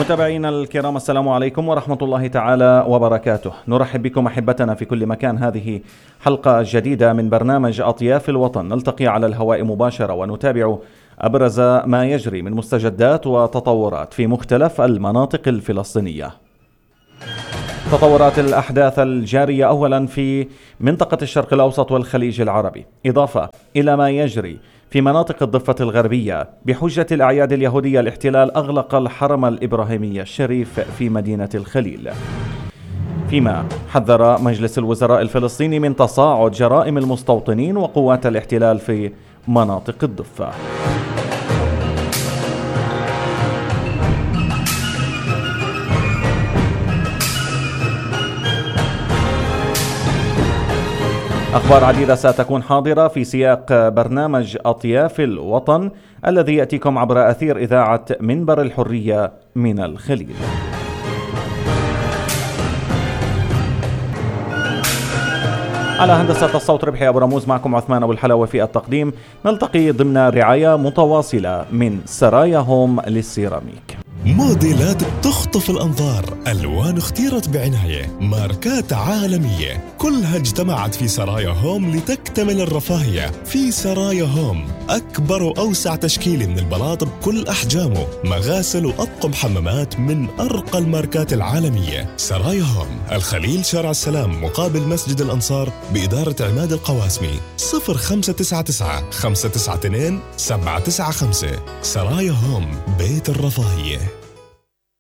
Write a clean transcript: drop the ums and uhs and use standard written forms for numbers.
متابعينا الكرام، السلام عليكم ورحمة الله تعالى وبركاته. نرحب بكم أحبتنا في كل مكان. هذه حلقة جديدة من برنامج أطياف الوطن، نلتقي على الهواء مباشرة ونتابع أبرز ما يجري من مستجدات وتطورات في مختلف المناطق الفلسطينية. تطورات الأحداث الجارية أولا في منطقة الشرق الأوسط والخليج العربي، إضافة إلى ما يجري في مناطق الضفة الغربية. بحجة الأعياد اليهودية الاحتلال أغلق الحرم الإبراهيمي الشريف في مدينة الخليل، فيما حذر مجلس الوزراء الفلسطيني من تصاعد جرائم المستوطنين وقوات الاحتلال في مناطق الضفة. أخبار عديدة ستكون حاضرة في سياق برنامج أطياف الوطن الذي يأتيكم عبر أثير إذاعة منبر الحرية من الخليل. على هندسة الصوت ربحي أبو رموز، معكم عثمان أبو الحلا وفي التقديم. نلتقي ضمن رعاية متواصلة من سرايا هوم للسيراميك. موديلات تخطف الأنظار، ألوان اختيرت بعناية، ماركات عالمية، كلها اجتمعت في سرايا هوم لتكتمل الرفاهية. في سرايا هوم أكبر وأوسع تشكيل من البلاط بكل أحجامه، مغاسل وأطقم حمامات من أرقى الماركات العالمية. سرايا هوم، الخليل، شارع السلام، مقابل مسجد الأنصار، بإدارة عماد القواسمي. 0599 592 795. سرايا هوم، بيت الرفاهية.